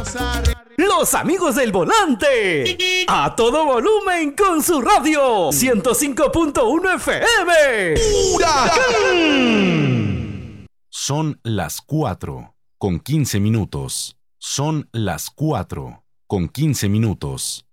Los amigos del volante. A todo volumen con su radio. 105.1 FM. ¡Huracán! Son las 4:15. Son las 4:15.